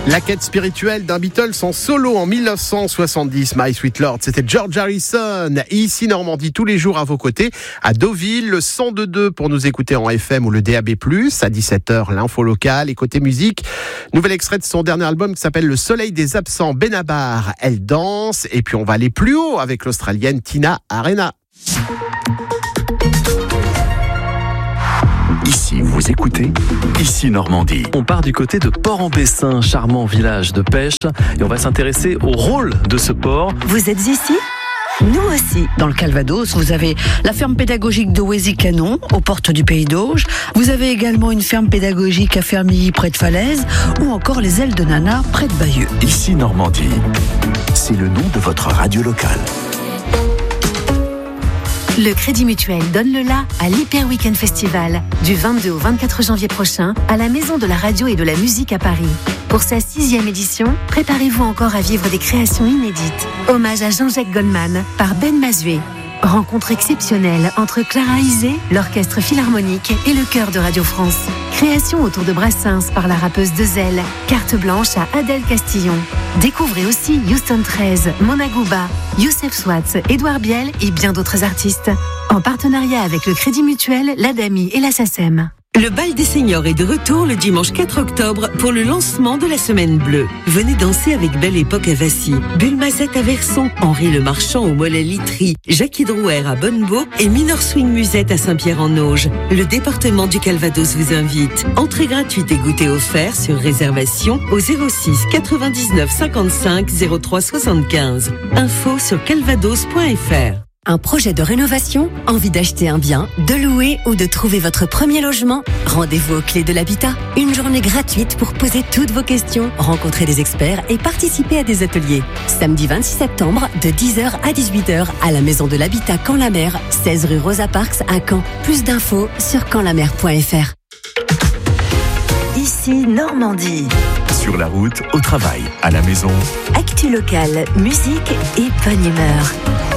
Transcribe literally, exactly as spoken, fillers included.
La quête spirituelle d'un Beatles en solo en mille neuf cent soixante-dix, My Sweet Lord, c'était George Harrison. Ici Normandie, tous les jours à vos côtés, à Deauville, le cent deux virgule deux pour nous écouter en F M ou le D A B plus, à dix-sept heures, l'info locale. Et côté musique, nouvel extrait de son dernier album qui s'appelle Le Soleil des Absents, Benabar, Elle danse. Et puis on va aller plus haut avec l'Australienne Tina Arena. Ici, vous écoutez, ici Normandie. On part du côté de Port-en-Bessin, charmant village de pêche, et on va s'intéresser au rôle de ce port. Vous êtes ici ? Nous aussi. Dans le Calvados, vous avez la ferme pédagogique de Wézy-Canon, aux portes du Pays d'Auge. Vous avez également une ferme pédagogique à Fermilly, près de Falaise, ou encore les ailes de Nana, près de Bayeux. Ici Normandie, c'est le nom de votre radio locale. Le Crédit Mutuel donne le la à l'Hyper Weekend Festival du vingt-deux au vingt-quatre janvier prochain à la Maison de la Radio et de la Musique à Paris. Pour sa sixième édition, préparez-vous encore à vivre des créations inédites. Hommage à Jean-Jacques Goldman par Ben Mazué. Rencontre exceptionnelle entre Clara Isé, l'Orchestre Philharmonique et le Chœur de Radio France. Création autour de Brassens par la rappeuse Dezel. Carte blanche à Adèle Castillon. Découvrez aussi Houston treize, Mona Gouba, Youssef Swatz, Édouard Biel et bien d'autres artistes. En partenariat avec le Crédit Mutuel, l'Adami et la SACEM. Le bal des seniors est de retour le dimanche quatre octobre pour le lancement de la Semaine Bleue. Venez danser avec Belle Époque à Vassy, Bulmazette à Verson, Henri Le Marchand au Mollet-Litry, Jackie Drouer à Bonnebeau et Minor Swing Musette à Saint-Pierre-en-Auge. Le département du Calvados vous invite. Entrée gratuite et goûter offert sur réservation au zéro six quatre-vingt-dix-neuf cinquante-cinq zéro trois soixante-quinze. Info sur calvados point f r. Un projet de rénovation, envie d'acheter un bien, de louer ou de trouver votre premier logement? Rendez-vous aux Clés de l'Habitat. Une journée gratuite pour poser toutes vos questions, rencontrer des experts et participer à des ateliers. Samedi vingt-six septembre, de dix heures à dix-huit heures, à la Maison de l'Habitat Caen-la-Mer, seize rue Rosa Parks à Caen. Plus d'infos sur caen la mer point f r. Ici Normandie. Sur la route, au travail, à la maison. Actu locale, musique et bonne humeur.